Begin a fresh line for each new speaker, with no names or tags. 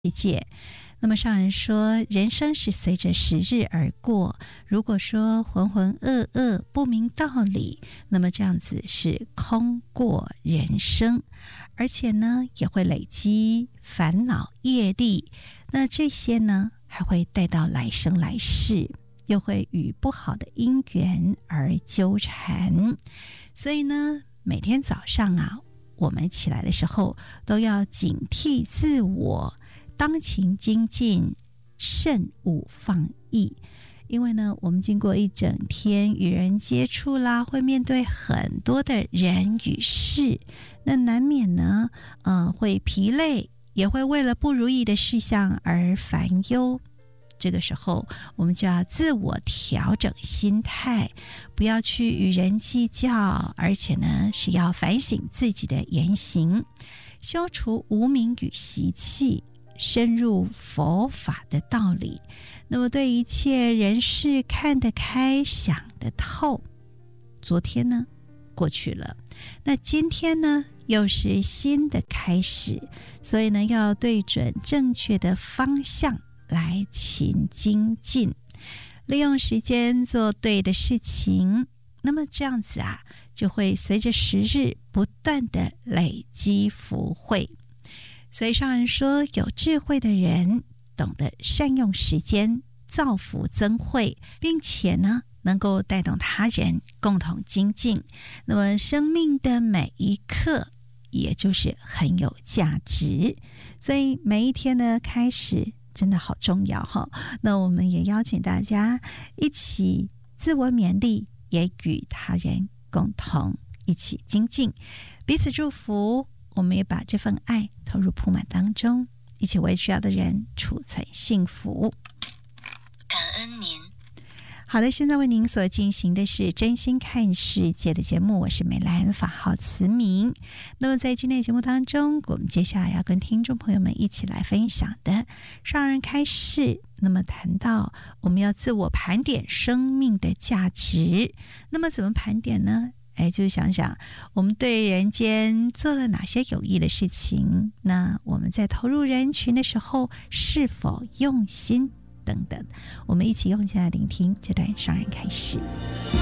世界。那么上人说，人生是随着时日而过，如果说浑浑噩噩不明道理，那么这样子是空过人生，而且呢也会累积烦恼业力，那这些呢还会带到来生来世，又会与不好的因缘而纠缠。所以呢每天早上我们起来的时候都要警惕自我，当勤精进，慎勿放逸。因为呢我们经过一整天与人接触啦，会面对很多的人与事，那难免呢会疲累，也会为了不如意的事项而烦忧。这个时候我们就要自我调整心态，不要去与人计较，而且呢是要反省自己的言行，消除无明与习气，深入佛法的道理，那么对一切人事看得开，想得透。昨天呢过去了，那今天呢又是新的开始，所以呢要对准正确的方向来勤精进，利用时间做对的事情，那么这样子就会随着时日不断的累积福慧。所以上人说，有智慧的人懂得善用时间，造福增慧，并且呢能够带动他人共同精进，那么生命的每一刻也就是很有价值。所以每一天的开始真的好重要那我们也邀请大家一起自我勉励，也与他人共同一起精进，彼此祝福。我们也把这份爱投入铺满当中，一起为需要的人储存幸福。
感恩您。
好的，现在为您所进行的是真心看世界的节目，我是美兰，法号慈明。那么在今天的节目当中，我们接下来要跟听众朋友们一起来分享的上人开示，那么谈到我们要自我盘点生命的价值。那么怎么盘点呢？就是想想我们对人间做了哪些有益的事情，那我们在投入人群的时候是否用心等等，我们一起用心来聆听这段上人开示。